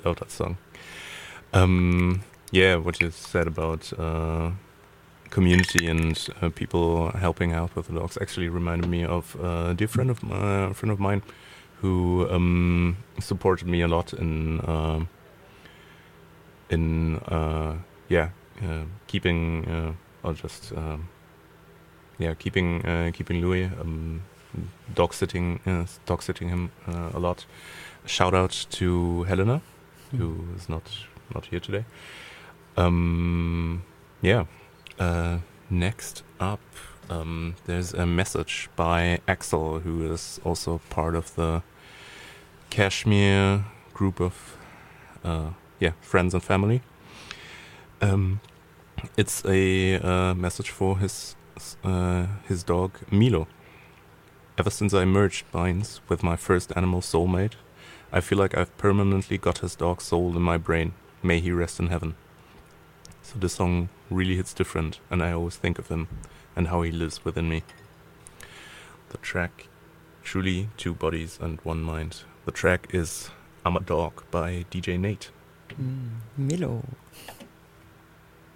love that song. What you said about community and people helping out with the dogs actually reminded me of a dear friend of mine who supported me a lot in keeping keeping Louis, dog sitting him a lot. Shout out to Helena, who is not here today. Next up, there's a message by Axel, who is also part of the Kashmir group of friends and family. It's a message for his dog Milo. Ever since I merged minds with my first animal soulmate, I feel like I've permanently got his dog's soul in my brain. May he rest in heaven. So this song really hits different, and I always think of him and how he lives within me. The track, truly two bodies and one mind. The track is I'm a Dog by DJ Nate. Milo.